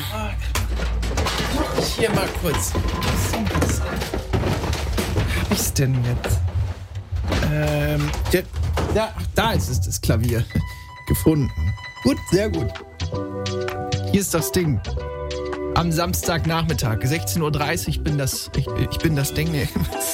Hier mal kurz. Was hab ich's denn jetzt? Da ist es, das Klavier. Gefunden. Gut, sehr gut. Hier ist das Ding. Am Samstagnachmittag, 16:30 Uhr, ich bin das Ding.